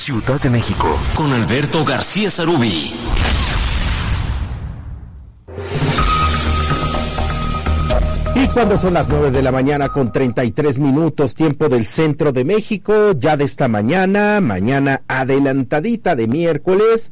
Ciudad de México, con Alberto García Sarubí. Y cuando son las 9 de la mañana con 33 minutos, tiempo del centro de México, ya de esta mañana adelantadita de miércoles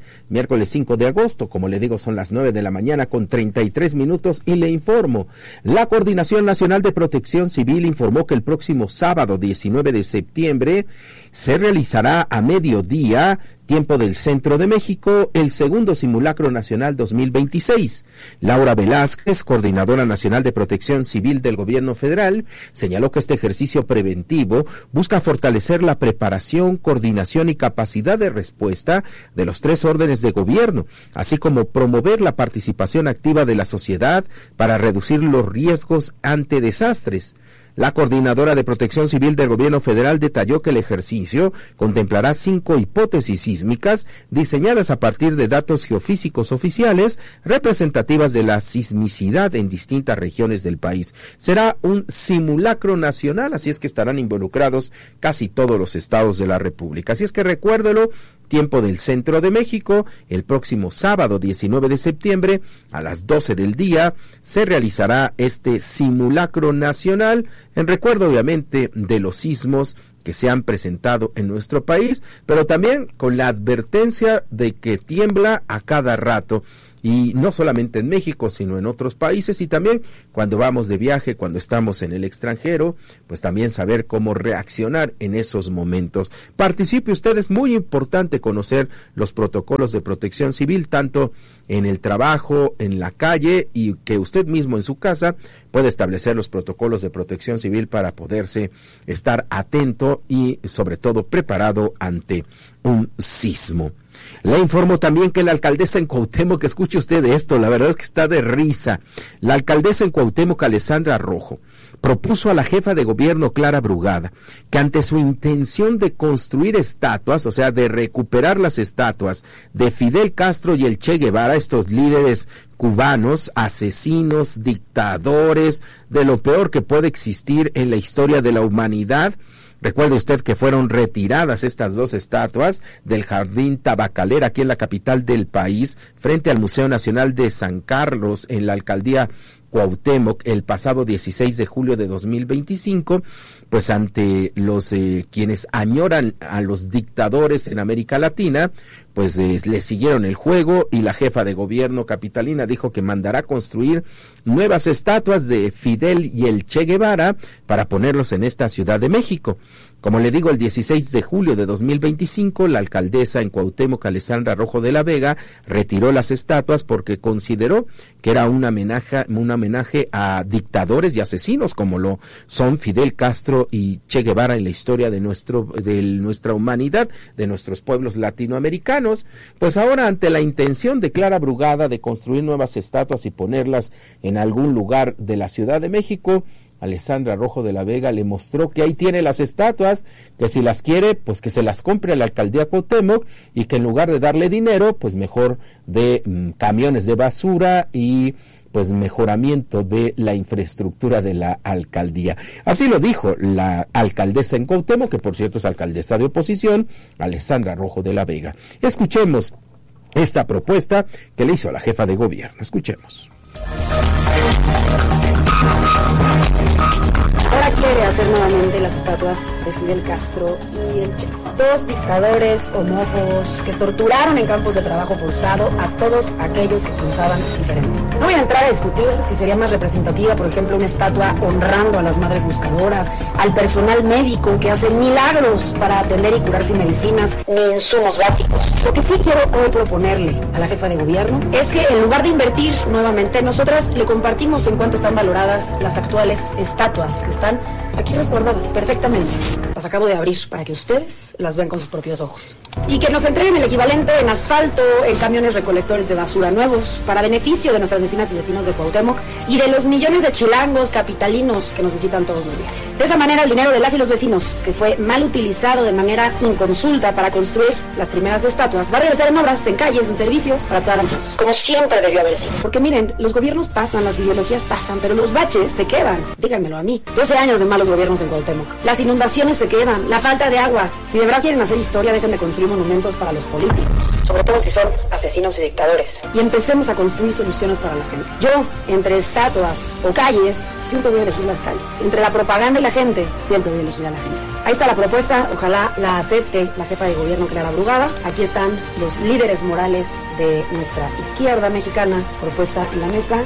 5 de agosto, como le digo, son las 9 de la mañana con 33 minutos y le informo, la Coordinación Nacional de Protección Civil informó que el próximo sábado 19 de septiembre se realizará a mediodía, tiempo del centro de México, el segundo simulacro nacional 2026. Laura Velázquez, coordinadora nacional de protección civil del gobierno federal, señaló que este ejercicio preventivo busca fortalecer la preparación, coordinación y capacidad de respuesta de los tres órdenes de gobierno, así como promover la participación activa de la sociedad para reducir los riesgos ante desastres. La coordinadora de Protección Civil del Gobierno Federal detalló que el ejercicio contemplará 5 hipótesis sísmicas diseñadas a partir de datos geofísicos oficiales representativas de la sismicidad en distintas regiones del país. Será un simulacro nacional, así es que estarán involucrados casi todos los estados de la República. Así es que recuérdelo, tiempo del centro de México, el próximo sábado 19 de septiembre a las 12 del día se realizará este simulacro nacional en recuerdo obviamente de los sismos que se han presentado en nuestro país, pero también con la advertencia de que tiembla a cada rato. Y no solamente en México, sino en otros países, y también cuando vamos de viaje, cuando estamos en el extranjero, pues también saber cómo reaccionar en esos momentos. Participe usted, es muy importante conocer los protocolos de protección civil, tanto en el trabajo, en la calle, y que usted mismo en su casa puede establecer los protocolos de protección civil para poderse estar atento y sobre todo preparado ante un sismo. Le informo también que la alcaldesa en Cuauhtémoc, que escuche usted esto, la verdad es que está de risa. La alcaldesa en Cuauhtémoc, Alessandra Rojo, propuso a la jefa de gobierno, Clara Brugada, que ante su intención de construir estatuas, o sea, de recuperar las estatuas de Fidel Castro y el Che Guevara, estos líderes cubanos, asesinos, dictadores, de lo peor que puede existir en la historia de la humanidad. Recuerde usted que fueron retiradas estas dos estatuas del Jardín Tabacalera, aquí en la capital del país, frente al Museo Nacional de San Carlos, en la alcaldía Cuauhtémoc, el pasado 16 de julio de 2025, pues ante los quienes añoran a los dictadores en América Latina, pues le siguieron el juego, y la jefa de gobierno capitalina dijo que mandará construir nuevas estatuas de Fidel y el Che Guevara para ponerlos en esta Ciudad de México. Como le digo, el 16 de julio de 2025, la alcaldesa en Cuauhtémoc, Alessandra Rojo de la Vega, retiró las estatuas porque consideró que era un homenaje a dictadores y asesinos como lo son Fidel Castro y Che Guevara en la historia de nuestra humanidad, de nuestros pueblos latinoamericanos. Pues ahora, ante la intención de Clara Brugada de construir nuevas estatuas y ponerlas en algún lugar de la Ciudad de México, Alessandra Rojo de la Vega le mostró que ahí tiene las estatuas, que si las quiere, pues que se las compre a la alcaldía Cuauhtémoc, y que en lugar de darle dinero, pues mejor de camiones de basura y pues mejoramiento de la infraestructura de la alcaldía. Así lo dijo la alcaldesa en Cuauhtémoc, que por cierto es alcaldesa de oposición, Alessandra Rojo de la Vega. Escuchemos esta propuesta que le hizo a la jefa de gobierno. Escuchemos. Ahora quiere hacer nuevamente las estatuas de Fidel Castro y el Che, dos dictadores homófobos que torturaron en campos de trabajo forzado a todos aquellos que pensaban diferente. No voy a entrar a discutir si sería más representativa, por ejemplo, una estatua honrando a las madres buscadoras, al personal médico que hace milagros para atender y curar sin medicinas ni insumos básicos. Lo que sí quiero hoy proponerle a la jefa de gobierno es que en lugar de invertir nuevamente, nosotras le compartimos en cuánto están valoradas las actuales estatuas que están aquí resguardadas perfectamente. Las acabo de abrir para que ustedes las vean con sus propios ojos. Y que nos entreguen el equivalente en asfalto, en camiones recolectores de basura nuevos, para beneficio de nuestras vecinas y vecinos de Cuauhtémoc y de los millones de chilangos capitalinos que nos visitan todos los días. De esa manera, el dinero de las y los vecinos, que fue mal utilizado de manera inconsulta para construir las primeras estatuas, va a regresar en obras, en calles, en servicios, para todos, como siempre debió haber sido. Porque miren, los gobiernos pasan, las ideologías pasan, pero los baches se quedan. Díganmelo a mí. 12 años de malos los gobiernos en Cuauhtémoc. Las inundaciones se quedan, la falta de agua. Si de verdad quieren hacer historia, dejen de construir monumentos para los políticos, sobre todo si son asesinos y dictadores. Y empecemos a construir soluciones para la gente. Yo, entre estatuas o calles, siempre voy a elegir las calles. Entre la propaganda y la gente, siempre voy a elegir a la gente. Ahí está la propuesta, ojalá la acepte la jefa de gobierno Clara Brugada. Aquí están los líderes morales de nuestra izquierda mexicana, propuesta en la mesa.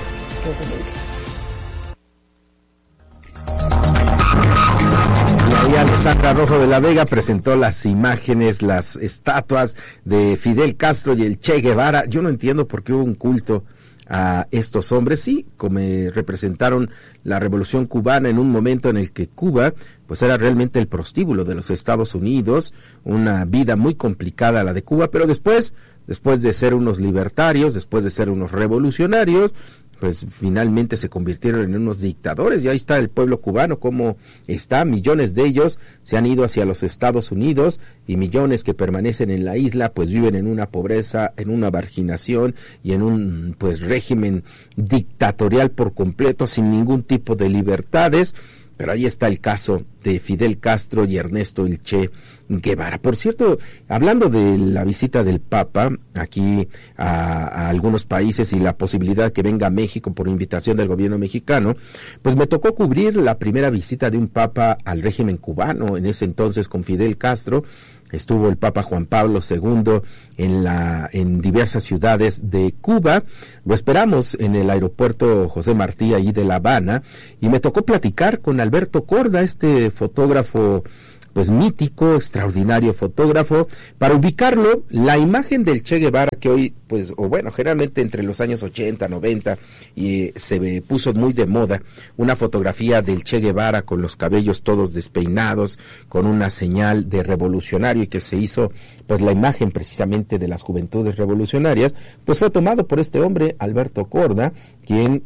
Y Alessandra Rojo de la Vega presentó las imágenes, las estatuas de Fidel Castro y el Che Guevara. Yo no entiendo por qué hubo un culto a estos hombres, sí, como representaron la revolución cubana en un momento en el que Cuba pues era realmente el prostíbulo de los Estados Unidos, una vida muy complicada la de Cuba, pero después de ser unos libertarios, después de ser unos revolucionarios, pues finalmente se convirtieron en unos dictadores, y ahí está el pueblo cubano como está. Millones de ellos se han ido hacia los Estados Unidos, y millones que permanecen en la isla pues viven en una pobreza, en una marginación y en un pues régimen dictatorial por completo, sin ningún tipo de libertades. Pero ahí está el caso de Fidel Castro y Ernesto el Che Guevara. Por cierto, hablando de la visita del Papa aquí a algunos países y la posibilidad que venga a México por invitación del gobierno mexicano, pues me tocó cubrir la primera visita de un Papa al régimen cubano, en ese entonces con Fidel Castro. Estuvo el Papa Juan Pablo II en diversas ciudades de Cuba. Lo esperamos en el aeropuerto José Martí, allí de La Habana, y me tocó platicar con Alberto Korda, este fotógrafo pues mítico, extraordinario fotógrafo. Para ubicarlo, la imagen del Che Guevara que hoy, pues, o bueno, generalmente entre los años 80, 90, y se puso muy de moda, una fotografía del Che Guevara con los cabellos todos despeinados, con una señal de revolucionario, y que se hizo, pues, la imagen precisamente de las juventudes revolucionarias, pues fue tomado por este hombre, Alberto Korda, quien,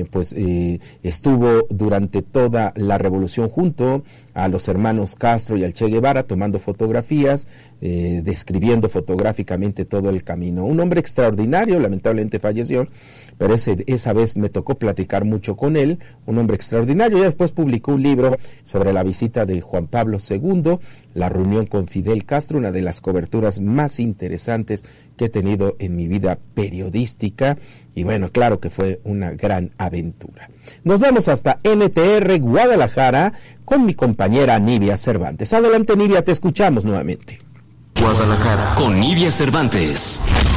estuvo durante toda la revolución junto a los hermanos Castro y al Che Guevara, tomando fotografías, describiendo fotográficamente todo el camino. Un hombre extraordinario, lamentablemente falleció, pero esa vez me tocó platicar mucho con él, un hombre extraordinario. Y después publicó un libro sobre la visita de Juan Pablo II, la reunión con Fidel Castro, una de las coberturas más interesantes que he tenido en mi vida periodística, y bueno, claro que fue una gran aventura. Nos vamos hasta NTR Guadalajara con mi compañera Nivia Cervantes. Adelante, Nivia, te escuchamos nuevamente. Guadalajara con Nivia Cervantes.